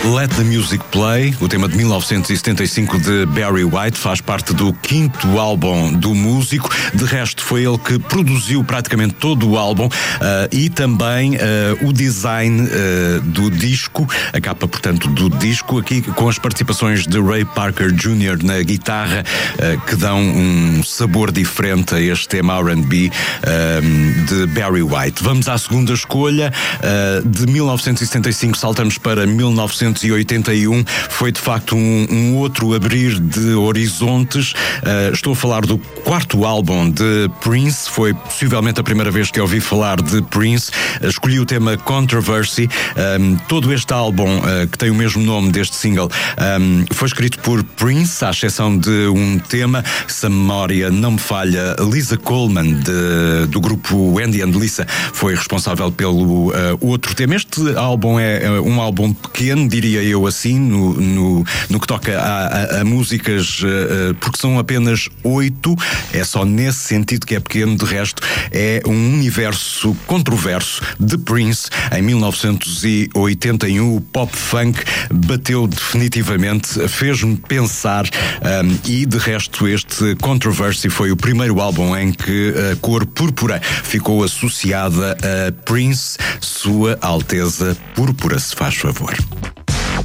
Let the Music Play, o tema de 1975 de Barry White, faz parte do quinto álbum do músico. De resto, foi ele que produziu praticamente todo o álbum e também o design do disco, a capa, portanto, do disco, aqui com as participações de Ray Parker Jr. na guitarra, que dão um sabor diferente a este tema R&B de Barry White. Vamos à segunda escolha. De 1975 saltamos para 1981. Foi de facto um outro abrir de horizontes. Estou a falar do quarto álbum de Prince. Foi possivelmente a primeira vez que ouvi falar de Prince. Escolhi o tema Controversy. Todo este álbum, que tem o mesmo nome deste single, foi escrito por Prince, à exceção de um tema, se a memória não me falha. Lisa Coleman, do grupo Andy and Lisa, foi responsável pelo outro tema. Este álbum é um álbum pequeno, diria eu assim, no que toca a músicas, porque são apenas 8, é só nesse sentido que é pequeno. De resto, é um universo controverso de Prince. Em 1981, o pop funk bateu definitivamente, fez-me pensar, e de resto este Controversy foi o primeiro álbum em que a cor púrpura ficou associada a Prince. Sua Alteza Púrpura, se faz favor.